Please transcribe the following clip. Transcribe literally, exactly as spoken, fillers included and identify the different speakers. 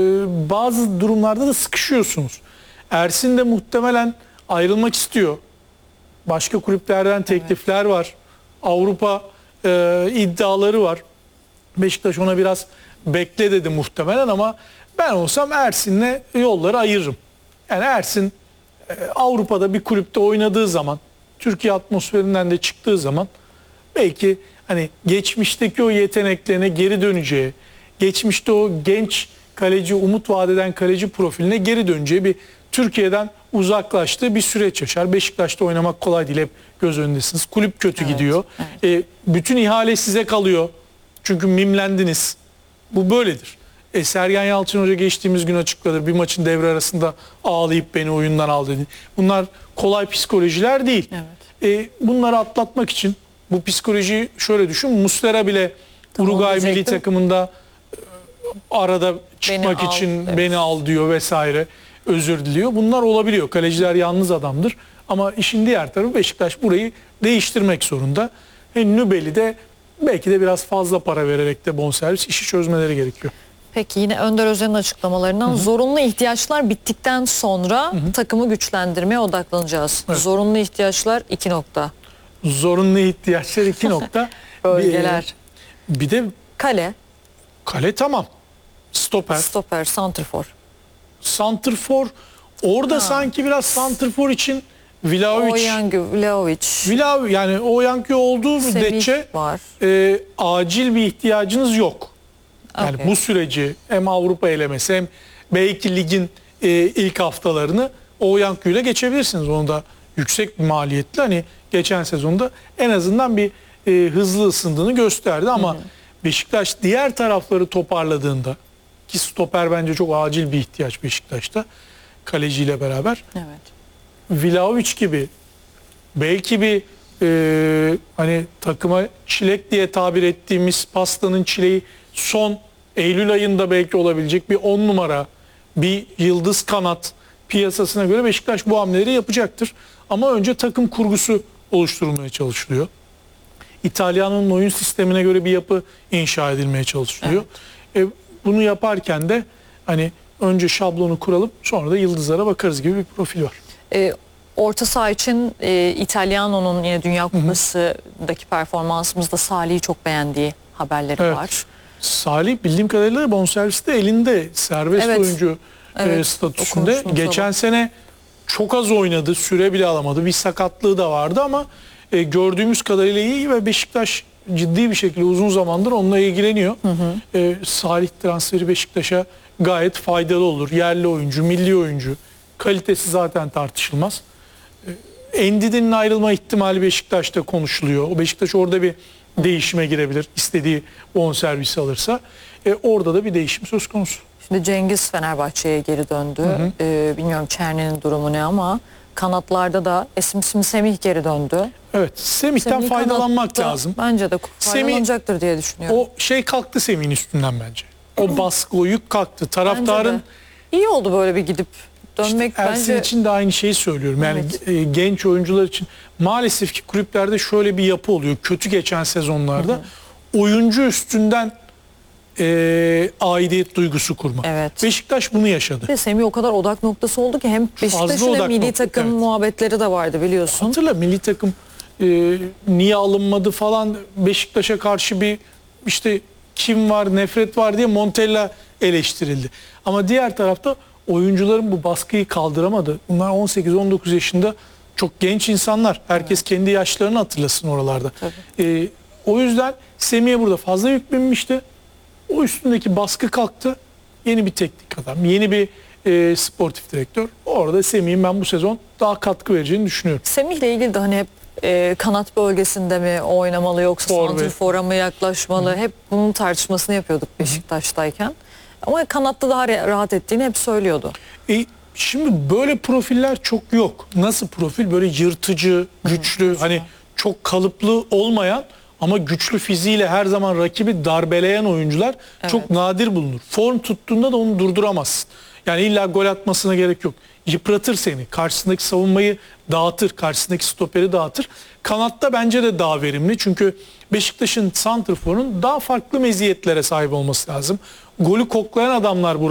Speaker 1: Bazı durumlarda da sıkışıyorsunuz. Ersin de muhtemelen ayrılmak istiyor. Başka kulüplerden teklifler evet. var. Avrupa e, iddiaları var. Beşiktaş ona biraz bekle dedi muhtemelen ama ben olsam Ersin'le yolları ayırırım. Yani Ersin e, Avrupa'da bir kulüpte oynadığı zaman, Türkiye atmosferinden de çıktığı zaman belki hani geçmişteki o yeteneklerine geri döneceği, geçmişte o genç kaleci, umut vadeden kaleci profiline geri döneceği, bir Türkiye'den uzaklaştığı bir süreç yaşar. Beşiktaş'ta oynamak kolay değil, hep göz önündesiniz. Kulüp kötü evet, gidiyor. Evet. E, bütün ihale size kalıyor. Çünkü mimlendiniz. Bu böyledir. E, Sergen Yalçın Hoca geçtiğimiz gün açıkladı. Bir maçın devre arasında ağlayıp beni oyundan al dedi. Bunlar kolay psikolojiler değil. Evet. E, bunları atlatmak için bu psikolojiyi şöyle düşün. Muslera bile tamam, Uruguay milli takımında arada çıkmak beni için al, evet. beni al diyor vesaire, özür diliyor. Bunlar olabiliyor. Kaleciler yalnız adamdır. Ama işin diğer tarafı Beşiktaş burayı değiştirmek zorunda. E, Nübel'i de belki de biraz fazla para vererek de bonservis işi çözmeleri gerekiyor.
Speaker 2: Peki yine Önder Özen'in açıklamalarından Hı -hı. zorunlu ihtiyaçlar bittikten sonra Hı -hı. takımı güçlendirmeye odaklanacağız. Evet. Zorunlu ihtiyaçlar iki nokta.
Speaker 1: Zorunlu ihtiyaçlar iki nokta.
Speaker 2: Bölgeler.
Speaker 1: Bir, bir de
Speaker 2: kale.
Speaker 1: Kale tamam. Stoper.
Speaker 2: Stoper, santrfor.
Speaker 1: Santrfor. Orada ha. sanki biraz santrfor için Vlahovic.
Speaker 2: Oyangu, Vlahovic.
Speaker 1: Vlahovic yani Oyangu olduğu müddetçe e, acil bir ihtiyacınız yok. Yani okay. bu süreci hem Avrupa elemesi hem belki ligin e, ilk haftalarını Oyangu ile geçebilirsiniz. Onu da yüksek maliyetli, hani geçen sezonda en azından bir e, hızlı ısındığını gösterdi ama hı hı. Beşiktaş diğer tarafları toparladığında, ki stoper bence çok acil bir ihtiyaç Beşiktaş'ta kaleciyle beraber.
Speaker 2: Evet.
Speaker 1: Vlahovic gibi belki bir e, hani takıma çilek diye tabir ettiğimiz pastanın çileği son Eylül ayında belki olabilecek bir on numara, bir yıldız kanat piyasasına göre Beşiktaş bu hamleleri yapacaktır. Ama önce takım kurgusu oluşturulmaya çalışılıyor. İtalyan'ın oyun sistemine göre bir yapı inşa edilmeye çalışılıyor. Evet. E, bunu yaparken de hani önce şablonu kuralım, sonra da yıldızlara bakarız gibi bir profil var.
Speaker 2: E, orta saha için e, İtalyan'ın yine Dünya Kupası'daki performansımızda Salih'i çok beğendiği haberleri evet. var. Salih bildiğim kadarıyla bonserviste elinde, serbest evet. oyuncu evet. e, statüsünde. Geçen var. sene çok az oynadı, süre bile alamadı. Bir sakatlığı da vardı ama e, gördüğümüz kadarıyla iyi ve Beşiktaş ciddi bir şekilde uzun zamandır onunla ilgileniyor. Hı hı. E, Salih transferi Beşiktaş'a gayet faydalı olur. Yerli oyuncu, milli oyuncu. Kalitesi zaten tartışılmaz. E, Endidi'nin ayrılma ihtimali Beşiktaş'ta konuşuluyor. O Beşiktaş orada bir değişime girebilir. İstediği bonservisi alırsa. E, orada da bir değişim söz konusu. Şimdi Cengiz Fenerbahçe'ye geri döndü. Hı hı. E, bilmiyorum Çerni'nin durumu ne ama kanatlarda da Esim Semih geri döndü.
Speaker 1: Evet, Semih'ten Semih faydalanmak lazım.
Speaker 2: Bence de faydalanacaktır Semih, diye düşünüyorum.
Speaker 1: O şey kalktı Semih'in üstünden bence. O baskı, o yük kalktı. Taraftarın
Speaker 2: iyi oldu böyle bir gidip dönmek
Speaker 1: işte Ersin
Speaker 2: bence.
Speaker 1: için de aynı şeyi söylüyorum. Yani evet. e, genç oyuncular için maalesef ki kulüplerde şöyle bir yapı oluyor. Kötü geçen sezonlarda hı hı. oyuncu üstünden e, aidiyet duygusu kurma. Evet. Beşiktaş bunu yaşadı.
Speaker 2: Ve Semih o kadar odak noktası oldu ki hem Beşiktaş'ın hem milli takım evet. muhabbetleri de vardı biliyorsun.
Speaker 1: Hatırla milli takım e, niye alınmadı falan, Beşiktaş'a karşı bir işte kim var, nefret var diye Montella eleştirildi. Ama diğer tarafta oyuncuların bu baskıyı kaldıramadı. Bunlar on sekiz on dokuz yaşında çok genç insanlar. Herkes evet. kendi yaşlarını hatırlasın oralarda. E, o yüzden Semih'e burada fazla yük binmişti. O üstündeki baskı kalktı. Yeni bir teknik adam, yeni bir e, sportif direktör. Orada Semih'in ben bu sezon daha katkı vereceğini düşünüyorum.
Speaker 2: Semih'le ilgili de hani hep e, kanat bölgesinde mi oynamalı yoksa santrfora mı yaklaşmalı? Hı -hı. Hep bunun tartışmasını yapıyorduk Beşiktaş'tayken. Hı -hı. Ama kanatta daha rahat ettiğini hep söylüyordu. E, şimdi böyle profiller çok yok. Nasıl profil? Böyle yırtıcı, güçlü, Hı -hı. hani çok kalıplı olmayan ama güçlü fiziğiyle her zaman rakibi darbeleyen oyuncular evet. çok nadir bulunur. Form tuttuğunda da onu durduramazsın. Yani illa gol atmasına gerek yok. Yıpratır seni. Karşısındaki savunmayı dağıtır. Karşısındaki stoperi dağıtır. Kanatta bence de daha verimli. Çünkü Beşiktaş'ın santrforunun daha farklı meziyetlere sahip olması lazım. Golü koklayan adamlar burada.